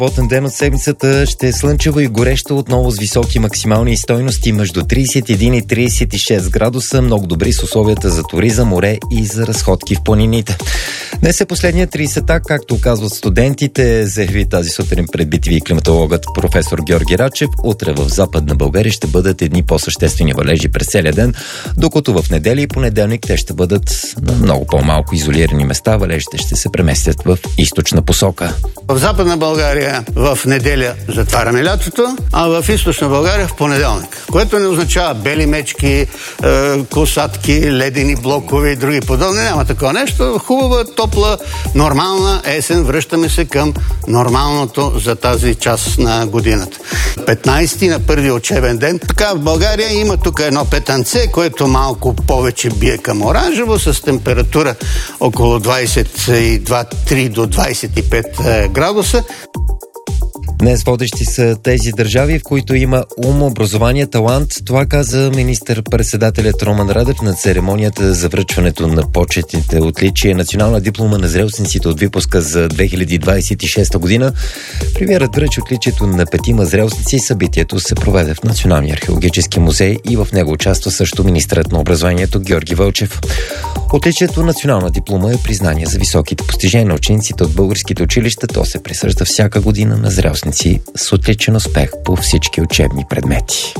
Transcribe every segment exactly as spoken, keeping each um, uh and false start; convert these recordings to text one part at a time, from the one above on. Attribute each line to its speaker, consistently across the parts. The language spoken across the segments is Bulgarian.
Speaker 1: работен ден от седмицата ще е слънчево и горещо, отново с високи максимални стойности между трийсет и един и трийсет и шест градуса, много добри с условията за туризъм, море и за разходки в планините. Днес е последният трийсета, както казват студентите, заяви тази сутрин пред би ти ви климатологът професор Георги Рачев. Утре в Западна България ще бъдат едни по-съществени валежи през целия ден, докато в неделя и понеделник те ще бъдат на много по-малко изолирани места. Валежите ще се преместят в източна посока.
Speaker 2: В Западна България в неделя затваряме лятото, а в Източна България в понеделник. Което не означава бели мечки, е, косатки, ледени блокове и други подобни. Няма такова нещо. Хубава, топла, нормална есен. Връщаме се към нормалното за тази част на годината. петнайсети на първи учебен ден. Така в България има тук едно петънце, което малко повече бие към оранжево, с температура около двайсет и два три до двайсет и пет градуса.
Speaker 1: Днес водещи са тези държави, в които има ум, образование, талант. Това каза министър-председателят Роман Радев на церемонията за връчването на почетните отличия национална диплома на зрелостниците от випуска за две хиляди двайсет и шеста година. Премиерът връчи отличието на петима зрелостници. Събитието се проведе в Националния археологически музей и в него участва също министърът на образованието Георги Вълчев. Отличието национална диплома е признание за високите постижения на учениците от българските училища. То се присъжда всяка година на зрелостници с отличен успех по всички учебни предмети.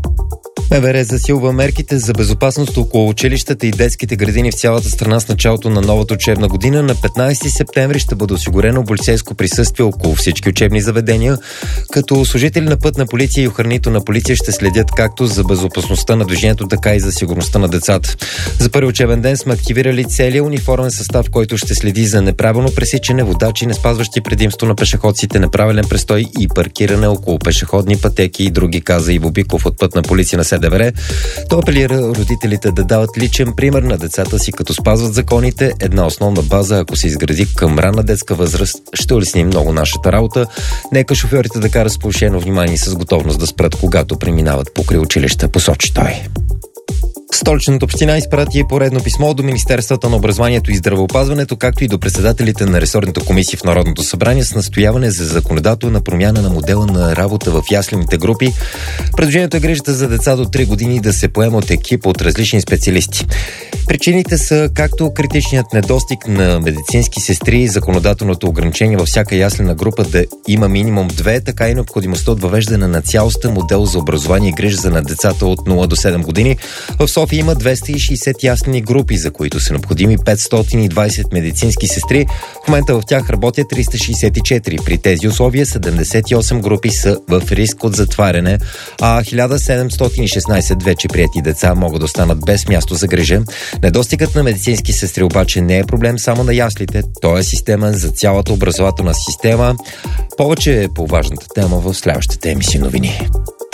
Speaker 1: МВР засилва мерките за безопасност около училищата и детските градини в цялата страна с началото на новата учебна година. На петнайсети септември ще бъде осигурено полицейско присъствие около всички учебни заведения, като служители на пътна полиция и охранителна полиция ще следят както за безопасността на движението, така и за сигурността на децата. За първи учебен ден сме активирали целия униформен състав, който ще следи за неправилно пресичане, водачи, не спазващи предимство на пешеходците, неправилен престой и паркиране около пешеходни пътеки и други, каза Иво Биков от пътна полиция на СДВР. Той апелира родителите да дават личен пример на децата си, като спазват законите. Една основна база, ако се изгради към ранна детска възраст, ще улесни много нашата работа. Нека шофьорите да карат с повишено внимание и с готовност да спрат, когато преминават покрай училища, посочи той. Столичната община изпрати поредно писмо до Министерствата на образованието и здравеопазването, както и до председателите на ресорните комисии в Народното събрание с настояване за законодателна промяна на модела на работа в яслените групи. Предложението е грижата за деца до три години да се поема от екип от различни специалисти. Причините са както критичният недостиг на медицински сестри, законодателното ограничение във всяка яслена група да има минимум две, така и необходимостта от въвеждане на цялостен модел за образование и грижа за на децата от нула до седем години. В София има двеста и шейсет яслени групи, за които са необходими петстотин и двайсет медицински сестри. В момента в тях работят триста шейсет и четири. При тези условия седемдесет и осем групи са в риск от затваряне, а хиляда седемстотин и шестнайсет вече приети деца могат да останат без място за грижа. Недостигът на медицински сестри обаче не е проблем само на яслите. Той е системен за цялата образователна система. Повече е по важната тема в следващите емисии новини.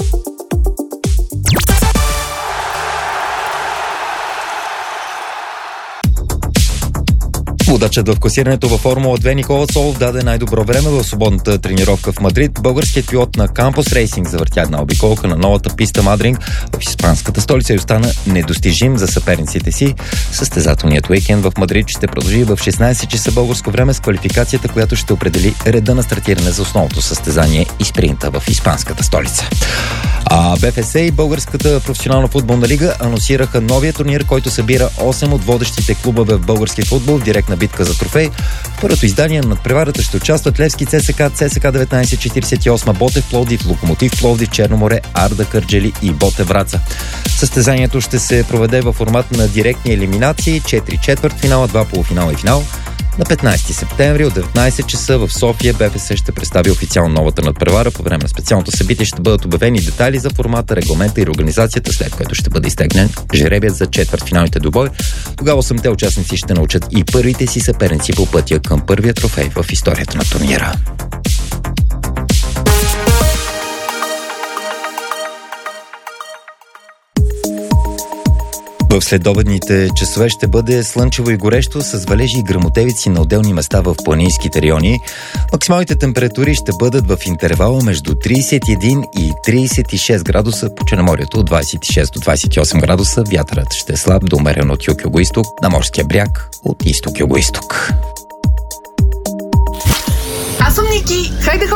Speaker 1: Водачът в класирането във Формула две Никола Солов даде най-добро време в свободната тренировка в Мадрид. Българският пилот на Кампус Рейсинг завъртя една обиколка на новата писта Мадринг в испанската столица и остана недостижим за съперниците си. Състезателният уикенд в Мадрид ще продължи в шестнайсет часа българско време с квалификацията, която ще определи реда на стартиране за основното състезание и спринта в испанската столица. А БФС и Българската професионална футболна лига анонсираха новия турнир, който събира осем от водещите клубове в български футбол в директна битка за трофей. В първото издание на надпреварата ще участват Левски, ЦСКА, ЦСКА деветнайсет четирийсет и осем, Ботев Пловдив, Локомотив Пловдив, Черноморе, Арда Кърджали и Ботев Враца. Състезанието ще се проведе във формат на директни елиминации, четири четвъртфинала, два полуфинала и финал. На петнайсети септември от деветнайсет часа в София БФС ще представи официално новата надпревара. По време на специалното събитие ще бъдат обявени детайли за формата, регламента и организацията, след което ще бъде изтегнен жребият за четвъртфиналните двубой. Тогава осемте участници ще научат и първите си съперници по пътя към първия трофей в историята на турнира. В следобедните часове ще бъде слънчево и горещо с валежи и гръмотевици на отделни места в планинските райони. Максималните температури ще бъдат в интервала между трийсет и един и трийсет и шест градуса, по Черноморието от двайсет и шест до двайсет и осем градуса. Вятърът ще е слаб до умерен от юг-югоизток, на морския бряг от изток-югоизток.
Speaker 3: Аз съм Ники. Хайде